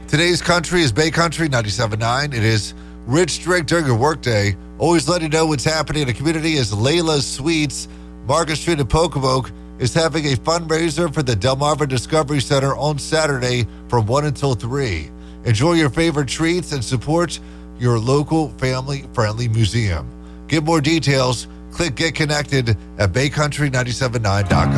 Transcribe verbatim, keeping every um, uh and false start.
Today's country is Bay Country ninety-seven point nine. It is Rich Drink during your workday. Always let you know what's happening in the community as Layla's Sweets, Market Street in Pocomoke, is having a fundraiser for the Delmarva Discovery Center on Saturday from one until three. Enjoy your favorite treats and support your local family-friendly museum. Get more details. Click Get Connected at bay country nine seven nine dot com.